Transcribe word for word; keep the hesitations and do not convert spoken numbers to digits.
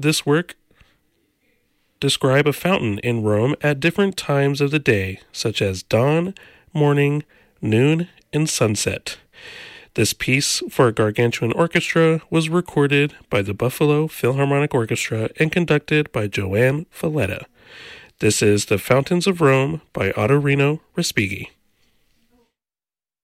This work describe a fountain in Rome at different times of the day, such as dawn, morning, noon, and sunset. This piece for a gargantuan orchestra was recorded by the Buffalo Philharmonic Orchestra and conducted by Joanne Falletta. This is The Fountains of Rome by Ottorino Respighi.